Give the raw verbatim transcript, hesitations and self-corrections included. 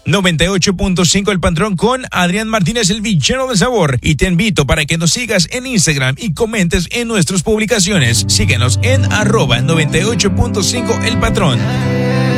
noventa y ocho punto cinco El Patrón con Adrián Martínez, el villano del sabor. Y te invito para que nos sigas en Instagram y comentes en nuestras publicaciones. Síguenos en arroba noventa y ocho punto cinco El Patrón.